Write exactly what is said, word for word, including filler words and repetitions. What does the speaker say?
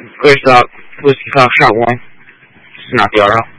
First off, Whiskey Fox Shot one. This is not the R L.